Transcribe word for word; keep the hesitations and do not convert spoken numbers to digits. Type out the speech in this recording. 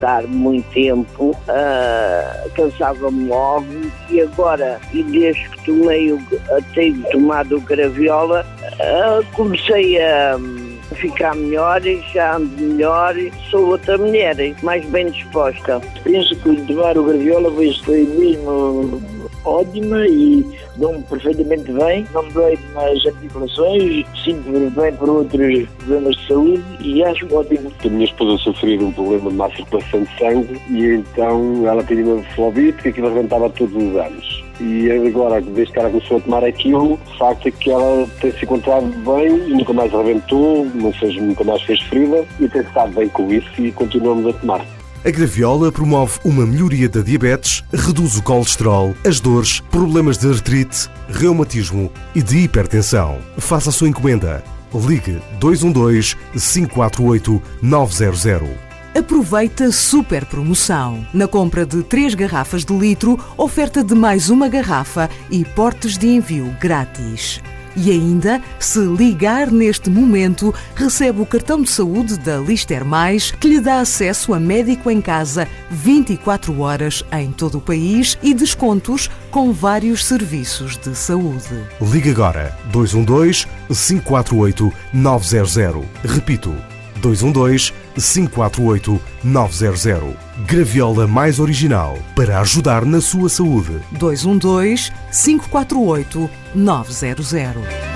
Dar muito tempo, uh, cansava-me logo e agora, e desde que tomei o, tenho tomado o graviola, uh, comecei a ficar melhor e já ando melhor e sou outra mulher, mais bem disposta. Penso que tomar o graviola foi mesmo ótima e dou-me perfeitamente bem, não me dói nas articulações, sinto-me bem por outros problemas de saúde e acho ótimo. A minha esposa sofria de um problema de má circulação de sangue e então ela tinha uma flobite que aquilo arrebentava todos os anos. E agora, desde que ela começou a tomar aquilo, o facto é que ela tem se encontrado bem e nunca mais arrebentou, não fez, nunca mais fez ferida e tem estado bem com isso e continuamos a tomar. A graviola promove uma melhoria da diabetes, reduz o colesterol, as dores, problemas de artrite, reumatismo e de hipertensão. Faça a sua encomenda. Ligue dois um dois, cinco quatro oito, nove zero zero. Aproveita a super promoção. Na compra de três garrafas de litro, oferta de mais uma garrafa e portes de envio grátis. E ainda, se ligar neste momento, recebe o cartão de saúde da Lister Mais, que lhe dá acesso a médico em casa vinte e quatro horas em todo o país e descontos com vários serviços de saúde. Ligue agora dois um dois, cinco quatro oito, nove zero zero. Repito, dois um dois, cinco quatro oito, nove zero zero. Graviola Mais original para ajudar na sua saúde. dois um dois, cinco quatro oito, nove zero zero.